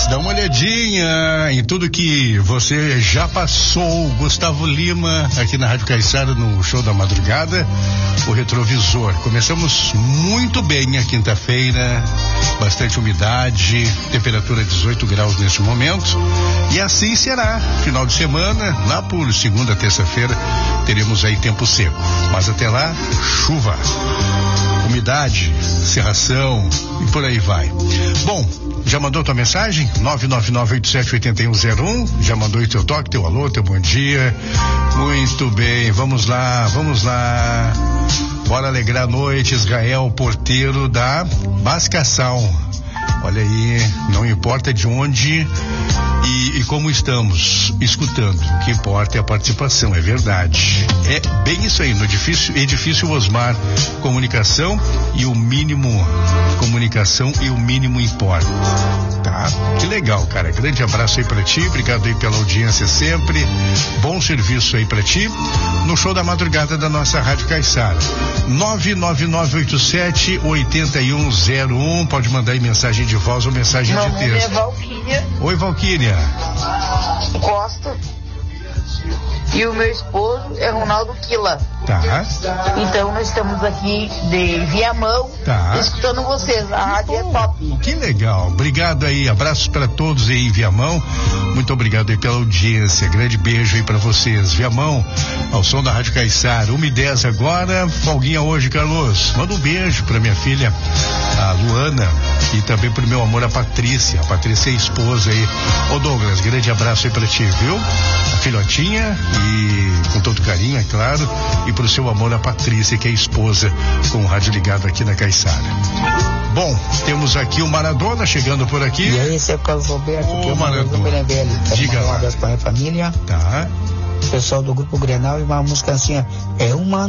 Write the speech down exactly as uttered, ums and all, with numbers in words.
Dá uma olhadinha em tudo que você já passou. Gustavo Lima, aqui na Rádio Caiçara, no Show da Madrugada, o retrovisor. Começamos muito bem a quinta-feira, bastante umidade, temperatura dezoito graus neste momento. E assim será. Final de semana, lá por segunda, terça-feira, teremos aí tempo seco. Mas até lá, chuva, umidade, cerração e por aí vai. Bom, já mandou tua mensagem? nove nove nove oito sete oito um zero um. Já mandou o teu toque, teu alô, teu bom dia. Muito bem, vamos lá, vamos lá. Bora alegrar a noite, Israel, porteiro da Bascação. Olha aí, não importa de onde e, e como estamos escutando, o que importa é a participação, é verdade. É bem isso aí, no edifício, edifício Osmar, comunicação e o mínimo, comunicação e o mínimo importa. Tá? Que legal, cara. Grande abraço aí pra ti, obrigado aí pela audiência sempre. Bom serviço aí pra ti, no Show da Madrugada da nossa Rádio Caiçara. nove nove nove oito sete oito um zero um. Pode mandar aí mensagem de voz ou mensagem Meu de nome texto. é Valquíria. Oi, Valquíria. Costa. E o meu esposo é Ronaldo Quila. Tá. Então nós estamos aqui de Viamão, Tá. escutando vocês. A rádio é top. Que legal. Obrigado aí. Abraços para todos aí em Viamão. Muito obrigado aí pela audiência. Grande beijo aí para vocês. Viamão, ao som da Rádio Caiçara. uma e dez agora. Folguinha hoje, Carlos. Manda um beijo para minha filha, a Luana, e também pro meu amor, a Patrícia. A Patrícia é a esposa aí. Ô Douglas, grande abraço aí pra ti, viu? A filhotinha e com todo carinho, é claro. E pro seu amor, a Patrícia, que é a esposa, com o rádio ligado aqui na Caiçara. Bom, temos aqui o Maradona chegando por aqui. E aí, seu Carlos Roberto, Ô, que é o Maradona. Diga um lá. abraço pra minha família. Tá. Pessoal do Grupo Grenal e uma música assim, é uma